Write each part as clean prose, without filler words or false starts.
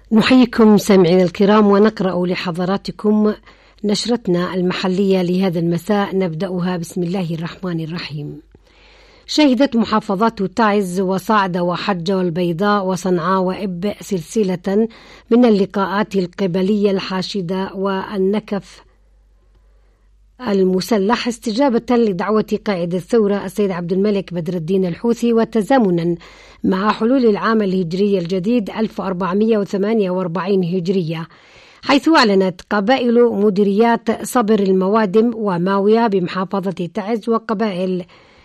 نحييكم سامعين الكرام ونقرأ لحضراتكم نشرتنا المحلية لهذا المساء. نبدأها بسم الله الرحمن الرحيم. شهدت محافظات تعز وصعدة وحجة والبيضاء وصنعاء وإب سلسلة من اللقاءات القبلية الحاشدة والنكف المسلح استجابة لدعوة قائد الثورة السيد عبد الملك بدر الدين الحوثي، وتزامنا مع حلول العام الهجري الجديد 1448 هجرية، حيث أعلنت قبائل مديريات صبر الموادم وماوية بمحافظة تعز وقبائل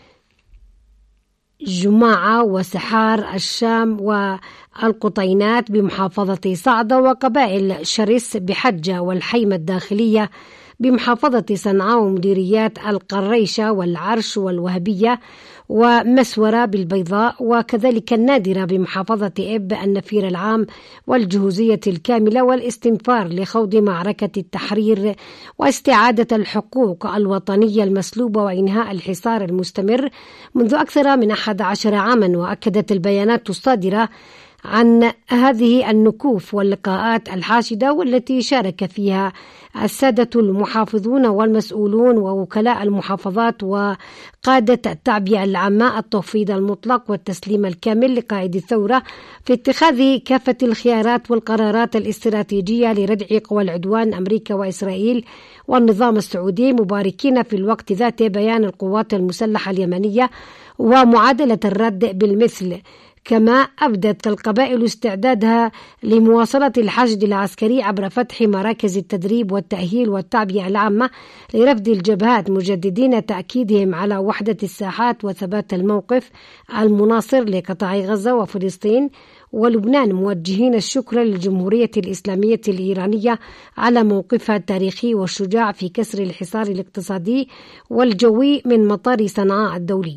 جماعة وسحار الشام والقطينات بمحافظة صعدة وقبائل شرس بحجة والحيمة الداخلية بمحافظة صنعاء ومديريات القريشة والعرش والوهبية ومسورة بالبيضاء، وكذلك النادرة بمحافظة إب النفير العام والجهوزية الكاملة والاستنفار لخوض معركة التحرير واستعادة الحقوق الوطنية المسلوبة وإنهاء الحصار المستمر منذ أكثر من 11 عاما. وأكدت البيانات الصادرة عن هذه النكوف واللقاءات الحاشدة والتي شارك فيها السادة المحافظون والمسؤولون ووكلاء المحافظات وقادة التعبئة العامة التفويض المطلق والتسليم الكامل لقائد الثورة في اتخاذ كافة الخيارات والقرارات الاستراتيجية لردع قوى العدوان أمريكا وإسرائيل والنظام السعودي، مباركين في الوقت ذاته بيان القوات المسلحة اليمنية ومعادلة الرد بالمثل. كما أبدت القبائل استعدادها لمواصلة الحشد العسكري عبر فتح مراكز التدريب والتأهيل والتعبئة العامة لرفض الجبهات، مجددين تأكيدهم على وحدة الساحات وثبات الموقف المناصر لقطاع غزة وفلسطين ولبنان، موجهين الشكر للجمهورية الإسلامية الإيرانية على موقفها التاريخي والشجاع في كسر الحصار الاقتصادي والجوي من مطار صنعاء الدولي.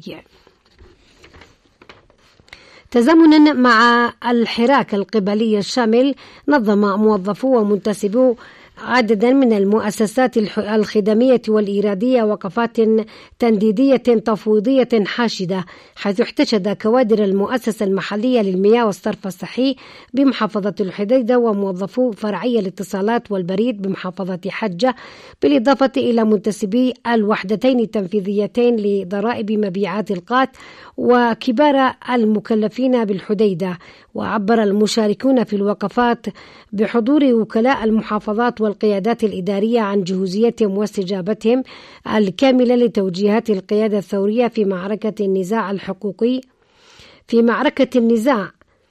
تزامنا مع الحراك القبلي الشامل، نظم موظفو ومنتسبو عددا من المؤسسات الخدمية والإيرادية وقفات تنديدية تفويضية حاشدة، حيث احتشد كوادر المؤسسة المحلية للمياه والصرف الصحي بمحافظة الحديدة وموظفو فرعية الاتصالات والبريد بمحافظة حجة، بالإضافة إلى منتسبي الوحدتين التنفيذيتين لضرائب مبيعات القات وكبار المكلفين بالحديدة. وعبر المشاركون في الوقفات بحضور وكلاء المحافظات والقيادات الإدارية عن جهوزيتهم واستجابتهم الكاملة لتوجيهات القيادة الثورية في معركة النزاع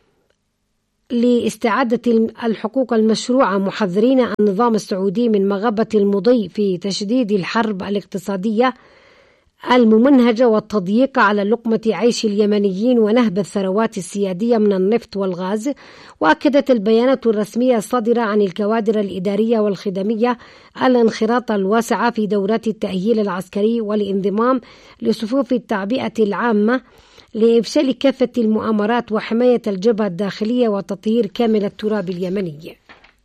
لاستعادة الحقوق المشروعة، محذرين النظام السعودي من مغبة المضي في تشديد الحرب الاقتصادية الممنهجة والتضييق على لقمة عيش اليمنيين ونهب الثروات السيادية من النفط والغاز. وأكدت البيانات الرسمية الصادرة عن الكوادر الإدارية والخدمية الانخراط الواسع في دورات التأهيل العسكري والانضمام لصفوف التعبئة العامة لإفشال كافة المؤامرات وحماية الجبهة الداخلية وتطهير كامل التراب اليمني.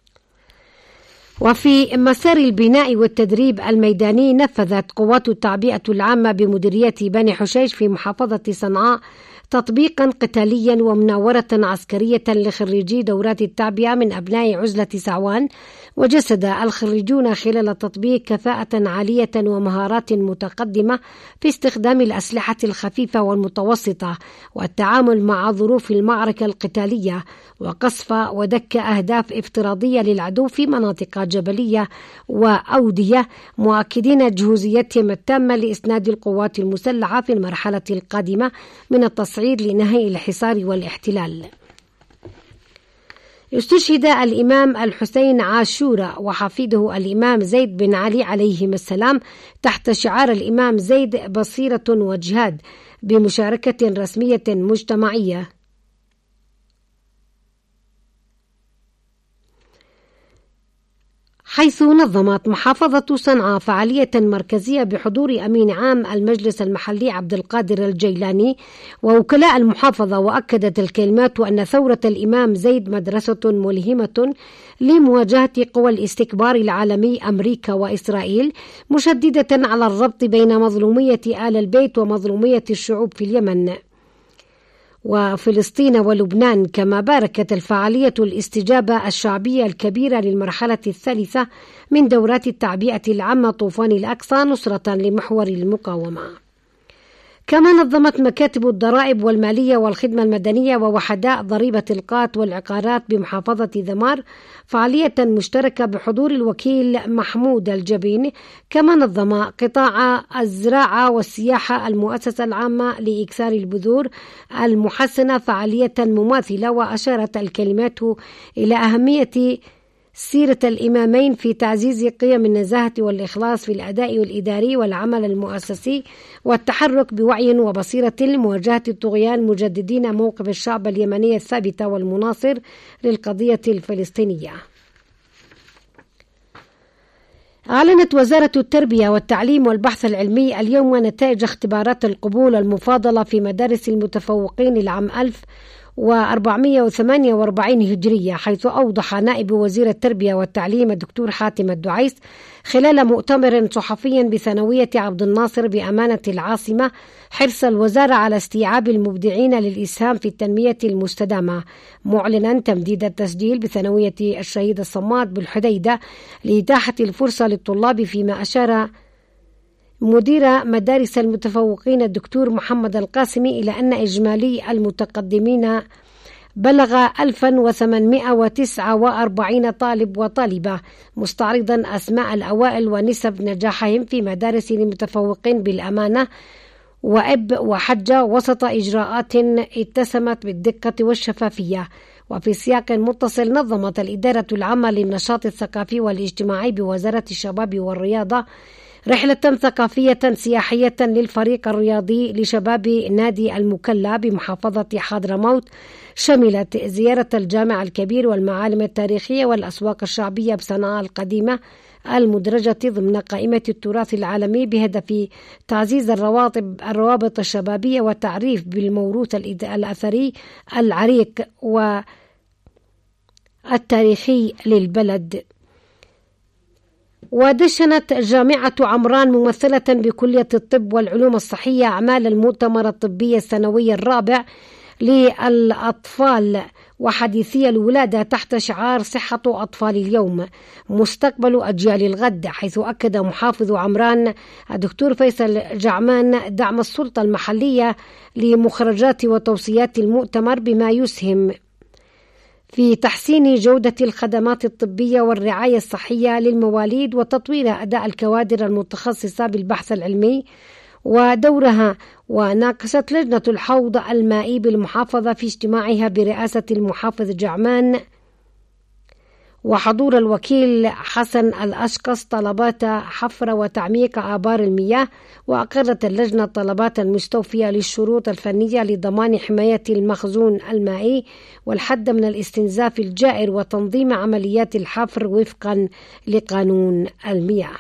وفي مسار البناء والتدريب الميداني، نفذت قوات التعبئة العامة بمديرية بني حشيش في محافظة صنعاء تطبيقا قتاليا ومناورة عسكرية لخريجي دورات التعبئة من أبناء عزلة سعوان، وجسد الخريجون خلال التطبيق كفاءة عالية ومهارات متقدمة في استخدام الأسلحة الخفيفة والمتوسطة والتعامل مع ظروف المعركة القتالية وقصف ودك أهداف افتراضية للعدو في مناطق جبلية وأودية، مؤكدين جهوزيتهم التامة لإسناد القوات المسلحة في المرحلة القادمة من التصعيد لنهي الحصار والاحتلال. استشهد الإمام الحسين عاشورة وحفيده الإمام زيد بن علي عليهم السلام تحت شعار الإمام زيد بصيرة وجهاد بمشاركة رسمية مجتمعية، حيث نظمت محافظة صنعاء فعالية مركزية بحضور أمين عام المجلس المحلي عبد القادر الجيلاني ووكلاء المحافظة. وأكدت الكلمات أن ثورة الإمام زيد مدرسة ملهمة لمواجهة قوى الاستكبار العالمي أمريكا وإسرائيل، مشددة على الربط بين مظلومية آل البيت ومظلومية الشعوب في اليمن. وفلسطين ولبنان. كما باركت الفعالية الاستجابة الشعبية الكبيرة للمرحلة الثالثة من دورات التعبئة العامة طوفان الأقصى نصرة لمحور المقاومة. كما نظمت مكاتب الضرائب والمالية والخدمة المدنية ووحداء ضريبة القات والعقارات بمحافظة ذمار فعالية مشتركة بحضور الوكيل محمود الجبين. كما نظم قطاع الزراعة والسياحة المؤسسة العامة لإكثار البذور المحسنة فعالية مماثلة، وأشارت الكلمات إلى أهمية سيرة الإمامين في تعزيز قيم النزاهة والإخلاص في الأداء والإداري والعمل المؤسسي والتحرك بوعي وبصيرة لمواجهة الطغيان، مجددين موقف الشعب اليمني الثابت والمناصر للقضية الفلسطينية. أعلنت وزارة التربية والتعليم والبحث العلمي اليوم نتائج اختبارات القبول المفاضلة في مدارس المتفوقين العام 1448 هجرية، حيث أوضح نائب وزير التربية والتعليم الدكتور حاتم الدعيس خلال مؤتمر صحفي بثانوية عبد الناصر بأمانة العاصمة حرص الوزارة على استيعاب المبدعين للإسهام في التنمية المستدامة، معلنا تمديد التسجيل بثانوية الشهيد الصماد بالحديدة لإتاحة الفرصة للطلاب، فيما أشار مدير مدارس المتفوقين الدكتور محمد القاسمي إلى أن إجمالي المتقدمين بلغ 1849 طالب وطالبة، مستعرضا أسماء الأوائل ونسب نجاحهم في مدارس المتفوقين بالأمانة وأب وحجة وسط إجراءات اتسمت بالدقة والشفافية. وفي سياق متصل نظمت الإدارة العامة للنشاط الثقافي والاجتماعي بوزارة الشباب والرياضة رحلة ثقافية سياحية للفريق الرياضي لشباب نادي المكلا بمحافظة حضرموت، شملت زيارة الجامع الكبير والمعالم التاريخية والأسواق الشعبية بصنعاء القديمة المدرجة ضمن قائمة التراث العالمي بهدف تعزيز الروابط الشبابية والتعريف بالموروث الأثري العريق والتاريخي للبلد. ودشنت جامعة عمران ممثلة بكلية الطب والعلوم الصحية أعمال المؤتمر الطبي السنوي الرابع للأطفال وحديثي الولادة تحت شعار صحة أطفال اليوم مستقبل أجيال الغد، حيث أكد محافظ عمران الدكتور فيصل جعمان دعم السلطة المحلية لمخرجات وتوصيات المؤتمر بما يسهم في تحسين جودة الخدمات الطبية والرعاية الصحية للمواليد وتطوير أداء الكوادر المتخصصة بالبحث العلمي ودورها. وناقشت لجنة الحوض المائي بالمحافظة في اجتماعها برئاسة المحافظ جعمان وحضور الوكيل حسن الأشقص طلبات حفر وتعميق آبار المياه. وأقرت اللجنة طلبات المستوفية للشروط الفنية لضمان حماية المخزون المائي والحد من الاستنزاف الجائر وتنظيم عمليات الحفر وفقا لقانون المياه.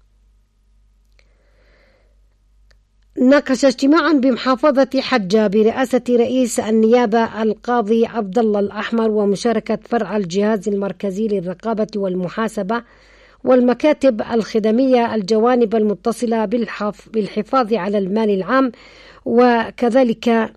ناقش اجتماعا بمحافظة حجة برئاسة رئيس النيابة القاضي عبد الله الأحمر ومشاركة فرع الجهاز المركزي للرقابة والمحاسبة والمكاتب الخدمية الجوانب المتصلة بالحفاظ على المال العام، وكذلك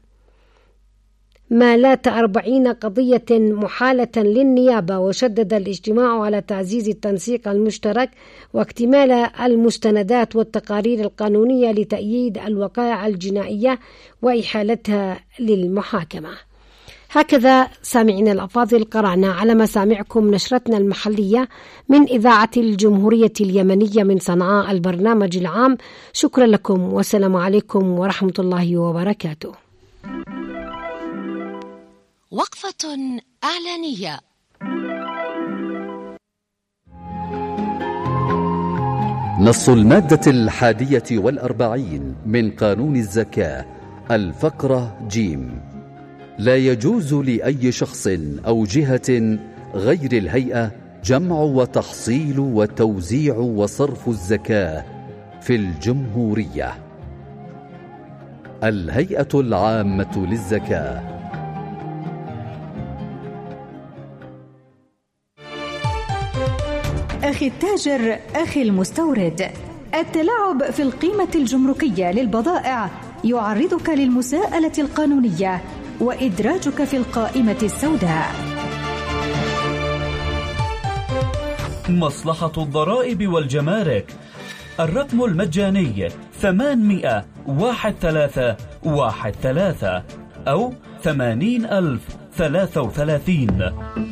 مالات 40 قضية محالة للنيابة. وشدد الاجتماع على تعزيز التنسيق المشترك واكتمال المستندات والتقارير القانونية لتأييد الوقائع الجنائية وإحالتها للمحاكمة. هكذا سامعين الأفاضل قرأنا على مسامعكم نشرتنا المحلية من إذاعة الجمهورية اليمنية من صنعاء البرنامج العام. شكرا لكم والسلام عليكم ورحمة الله وبركاته. وقفة إعلانية. نص المادة 41 من قانون الزكاة الفقرة جيم: لا يجوز لأي شخص أو جهة غير الهيئة جمع وتحصيل وتوزيع وصرف الزكاة في الجمهورية. الهيئة العامة للزكاة. أخي التاجر، أخي المستورد، التلاعب في القيمة الجمركية للبضائع يعرضك للمساءلة القانونية وإدراجك في القائمة السوداء. مصلحة الضرائب والجمارك، الرقم المجاني 800-1313 أو 80,033.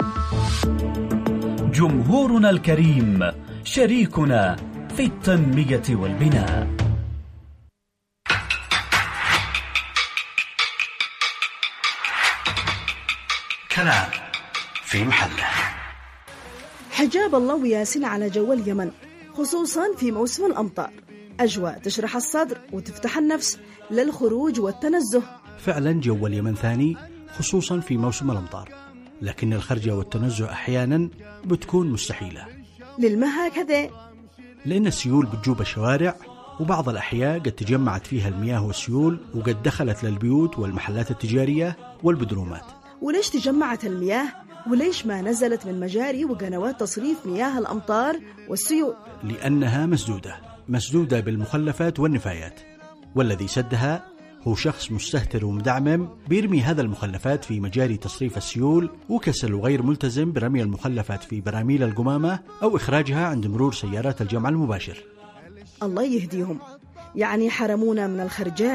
جمهورنا الكريم شريكنا في التنمية والبناء. كلام في محله. حجاب الله وياسين على جو اليمن، خصوصا في موسم الأمطار. أجواء تشرح الصدر وتفتح النفس للخروج والتنزه. فعلا جو اليمن ثاني، خصوصا في موسم الأمطار، لكن الخرجة والتنزه أحيانا بتكون مستحيلة. للما هكذا؟ لأن السيول بتجوب الشوارع، وبعض الأحياء قد تجمعت فيها المياه والسيول، وقد دخلت للبيوت والمحلات التجارية والبدرومات. وليش تجمعت المياه؟ وليش ما نزلت من مجاري وقنوات تصريف مياه الأمطار والسيول؟ لأنها مسدودة بالمخلفات والنفايات، والذي سدها هو شخص مستهتر ومدعمم بيرمي هذا المخلفات في مجاري تصريف السيول، وكسل وغير ملتزم برمي المخلفات في براميل القمامة أو إخراجها عند مرور سيارات الجمع المباشر. الله يهديهم، يعني حرمونا من الخرجاه.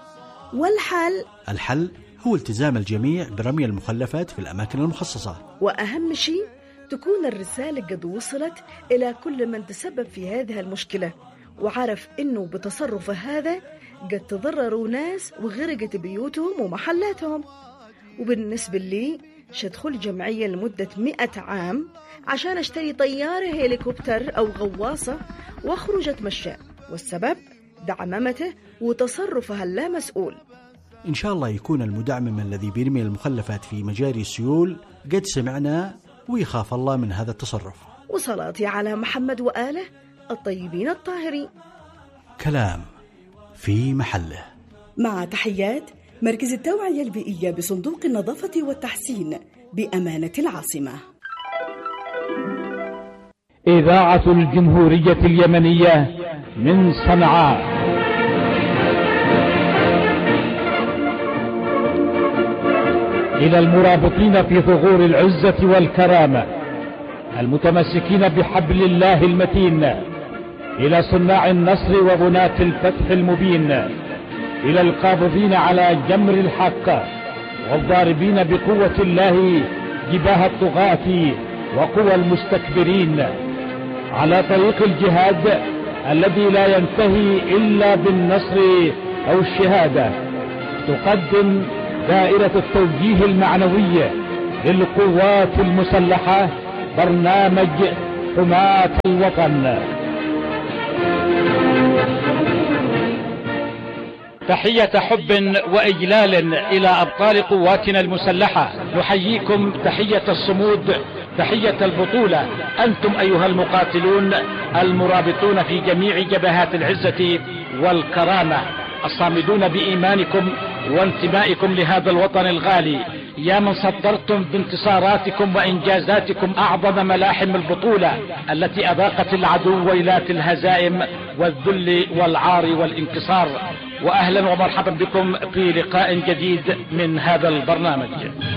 الحل هو التزام الجميع برمي المخلفات في الأماكن المخصصة. وأهم شيء تكون الرسالة قد وصلت إلى كل من تسبب في هذه المشكلة، وعرف إنه بتصرف هذا قد تضرروا ناس وغرقت بيوتهم ومحلاتهم. وبالنسبة لي شدخل جمعية لمدة 100 عام عشان أشتري طيارة هليكوبتر أو غواصة وأخرج أتمشى، والسبب دعممته وتصرفها اللامسؤول. إن شاء الله يكون المدعمم الذي بيرمي المخلفات في مجاري السيول قد سمعنا ويخاف الله من هذا التصرف. وصلاتي على محمد وآله الطيبين الطاهرين. كلام في محله. مع تحيات مركز التوعية البيئية بصندوق النظافة والتحسين بأمانة العاصمة. إذاعة الجمهورية اليمنية من صنعاء. إلى المرابطين في ثغور العزة والكرامة، المتمسكين بحبل الله المتين، إلى صناع النصر وبناة الفتح المبين، إلى القابضين على جمر الحق والضاربين بقوة الله جباه الطغاة وقوى المستكبرين، على طريق الجهاد الذي لا ينتهي إلا بالنصر أو الشهادة، تقدم دائرة التوجيه المعنوي للقوات المسلحة برنامج حماة الوطن. تحية حب وإجلال إلى أبطال قواتنا المسلحة، نحييكم تحية الصمود، تحية البطولة. أنتم أيها المقاتلون المرابطون في جميع جبهات العزة والكرامة، الصامدون بإيمانكم وانتمائكم لهذا الوطن الغالي، يا من صدرتم بانتصاراتكم وإنجازاتكم أعظم ملاحم البطولة التي أذاقت العدو ويلات الهزائم والذل والعار والانكسار. وأهلا ومرحبا بكم في لقاء جديد من هذا البرنامج.